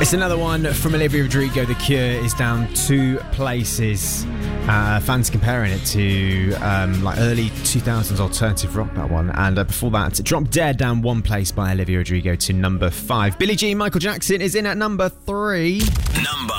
It's another one from Olivia Rodrigo. The Cure is down 2 places. Fans comparing it to like early 2000s alternative rock, that one. And before that, Drop Dead down 1 place by Olivia Rodrigo to number 5. Billie Jean, Michael Jackson is in at number 3.